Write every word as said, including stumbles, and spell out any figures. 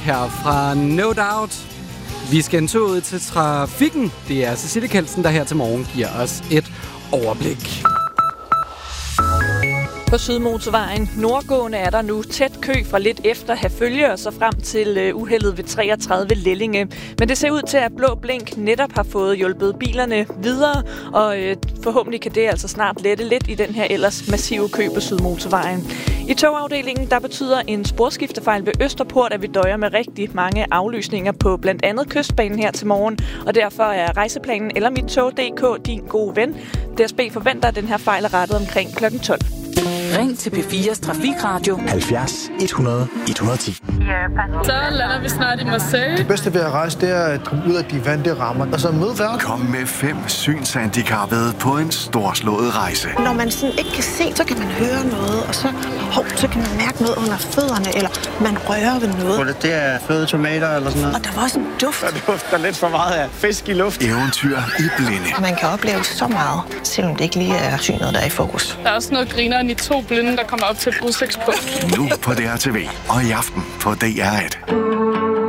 Her fra No Doubt. Vi skal en tur ud til trafikken. Det er Cecilie Kelsen, der her til morgen giver os et overblik. På Sydmotorvejen nordgående er der nu tæt kø fra lidt efter Herfølge og så frem til uheldet ved treogtredive Lellinge. Men det ser ud til, at Blå Blink netop har fået hjulpet bilerne videre, og øh, forhåbentlig kan det altså snart lette lidt i den her ellers massive kø på Sydmotorvejen. I togafdelingen der betyder en sporskiftefejl ved Østerport, at vi døjer med rigtig mange aflysninger på blandt andet Kystbanen her til morgen, og derfor er rejseplanen eller mit tog punktum d k din gode ven. D S B forventer, at den her fejl er rettet omkring klokken tolv. Ring til P fires Trafikradio halvfjerds et hundrede et hundrede og ti. Så lander vi snart i Marseille. Det bedste ved at rejse, det er at komme ud af de vante rammer, og så møde verden. Kom med fem synshandicappede på en storslået rejse. Når man sådan ikke kan se, så kan man høre noget, og så, hov, så kan man mærke noget under fødderne, eller man rører ved noget. Det er fløde tomater eller sådan noget. Og der var også en duft. Der dufter lidt for meget af fisk i luft. Eventyr i blinde. Man kan opleve så meget, selvom det ikke lige er synet, der er i fokus. Der er også noget grineren i to blinde, der kommer op til et udsigtspunkt. Nu på D R T V og i aften på D R et.